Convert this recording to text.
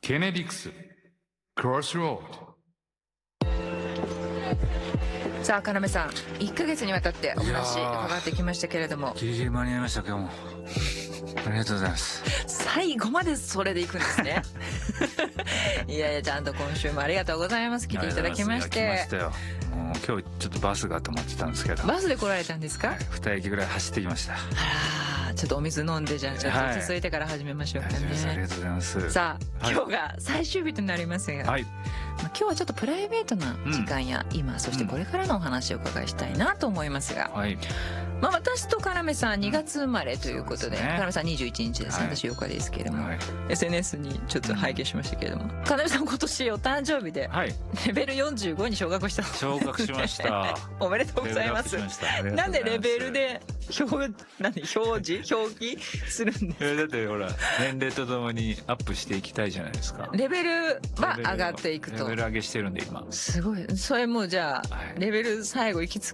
ケネディクスクロスロード。 さあ要さん、1ヶ月にわたってお話伺ってきましたけれども、 ギリギリ間に合いました今日も。ありがとうございます。 最後までそれでいくんですね。いやいや、ちゃんと今週もありがとうございます。来ていただきまして。 来ましたよ。もう今日ちょっとバスが止まってたんですけど。 バスで来られたんですか？ はい、2駅ぐらい走ってきました。 あら、ちょっとお水飲んで、じゃあちょっと落ち着いてから始めましょうかね。 ありがとうございます。 さあ、今日が最終日となりますが、今日はちょっとプライベートな時間や今、そしてこれからのお話をお伺いしたいなと思いますが、私と要さん2月生まれということで、要さん21日ですね、私8日ですけれども、SNS にちょっと拝見しましたけれども、要さん今年お誕生日でレベル45に昇格した。 昇格しました。 おめでとうございます。なんでレベルで表記するんですか？ だってほら、年齢とともにアップしていきたいじゃないですか。 レベルは上がっていくと。 レベル上げしてるんで今。 すごい。それもじゃあレベル最後行き着